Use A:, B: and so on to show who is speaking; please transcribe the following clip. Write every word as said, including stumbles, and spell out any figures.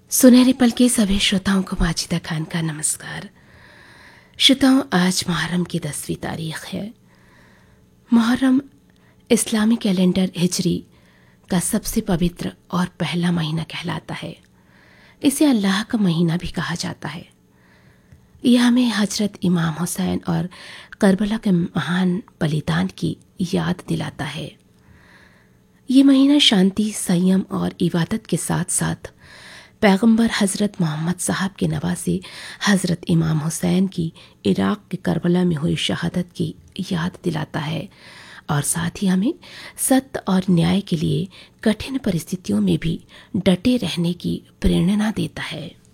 A: सुनहरे पल के सभी श्रोताओं को माजिदा खान का नमस्कार। श्रोताओं, आज मुहर्रम की दसवीं तारीख है। मुहर्रम इस्लामी कैलेंडर हिजरी का सबसे पवित्र और पहला महीना कहलाता है। इसे अल्लाह का महीना भी कहा जाता है। यह हमें हजरत इमाम हुसैन और करबला के महान बलिदान की याद दिलाता है। ये महीना शांति, संयम और इबादत के साथ साथ पैगंबर हज़रत मोहम्मद साहब के नवासे हज़रत इमाम हुसैन की इराक़ के करबला में हुई शहादत की याद दिलाता है और साथ ही हमें सत्य और न्याय के लिए कठिन परिस्थितियों में भी डटे रहने की प्रेरणा देता है।